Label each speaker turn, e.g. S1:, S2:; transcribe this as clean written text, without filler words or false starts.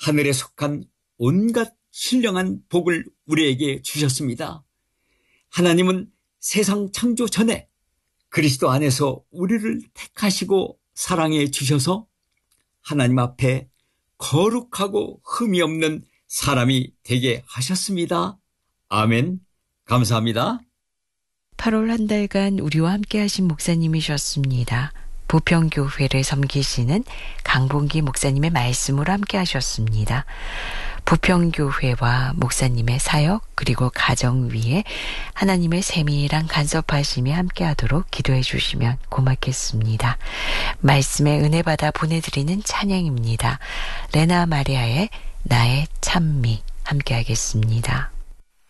S1: 하늘에 속한 온갖 신령한 복을 우리에게 주셨습니다. 하나님은 세상 창조 전에 그리스도 안에서 우리를 택하시고 사랑해 주셔서 하나님 앞에 거룩하고 흠이 없는 사람이 되게 하셨습니다. 아멘. 감사합니다.
S2: 8월 한 달간 우리와 함께 하신 목사님이셨습니다. 부평교회를 섬기시는 강봉기 목사님의 말씀으로 함께 하셨습니다. 부평교회와 목사님의 사역 그리고 가정 위에 하나님의 세밀한 간섭하심이 함께 하도록 기도해 주시면 고맙겠습니다. 말씀에 은혜 받아 보내드리는 찬양입니다. 레나 마리아의 나의 찬미 함께 하겠습니다.